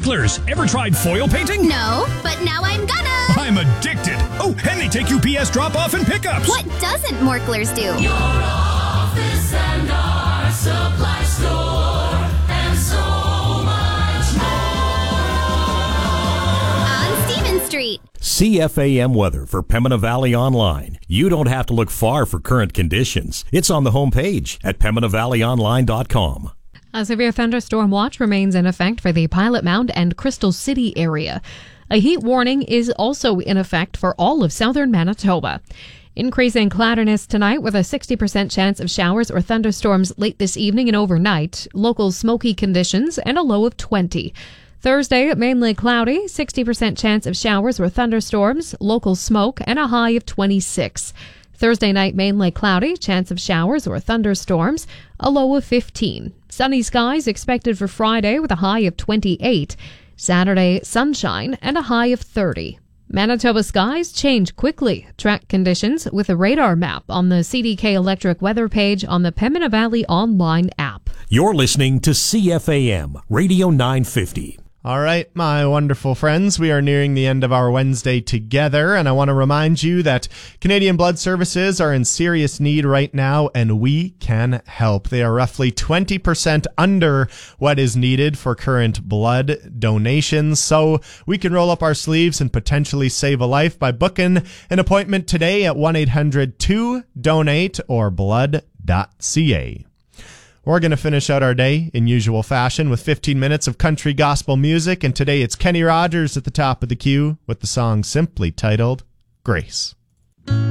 Morklers. Ever tried foil painting? No, but now I'm gonna. I'm addicted. Oh, and they take UPS drop-off and pickups. What doesn't Morklers do? Your office and our supply store and so much more. On Stephen Street. CFAM weather for Pembina Valley Online. You don't have to look far for current conditions. It's on the homepage at PembinaValleyOnline.com. A severe thunderstorm watch remains in effect for the Pilot Mound and Crystal City area. A heat warning is also in effect for all of southern Manitoba. Increasing cloudiness tonight with a 60% chance of showers or thunderstorms late this evening and overnight. Local smoky conditions and a low of 20. Thursday, mainly cloudy, 60% chance of showers or thunderstorms, local smoke, and a high of 26. Thursday night, mainly cloudy, chance of showers or thunderstorms, a low of 15. Sunny skies expected for Friday with a high of 28. Saturday, sunshine and a high of 30. Manitoba skies change quickly. Track conditions with a radar map on the CDK Electric weather page on the Pembina Valley Online app. You're listening to CFAM Radio 950. All right, my wonderful friends, we are nearing the end of our Wednesday together, and I want to remind you that Canadian Blood Services are in serious need right now, and we can help. They are roughly 20% under what is needed for current blood donations, so we can roll up our sleeves and potentially save a life by booking an appointment today at 1-800-2-DONATE or blood.ca. We're going to finish out our day in usual fashion with 15 minutes of country gospel music, and today it's Kenny Rogers at the top of the queue with the song simply titled Grace.